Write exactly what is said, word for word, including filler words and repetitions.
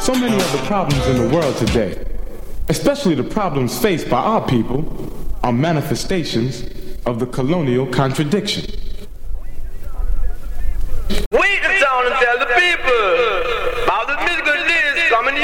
So many of the problems in the world today, especially the problems faced by our people, are manifestations of the colonial contradiction. We in town and tell the people about the musical